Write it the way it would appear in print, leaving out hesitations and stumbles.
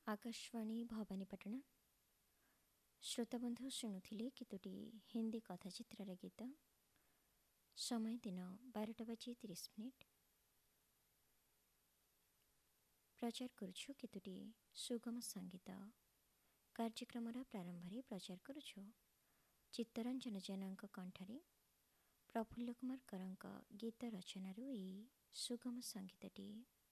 आकाशवाणी भवानीपाटना। श्रोताबंधु शुणुले केतोटी हिंदी कथाचित्र गीत। समय दिन 12:30। प्रचार करुछु केतोटी सुगम संगीत। कार्यक्रम प्रारंभ प्रचार करुछु चित्तरंजन जेनांक कंठरे प्रफुल्ल कुमार करंक गीत रचनारू सुगम संगीतटी।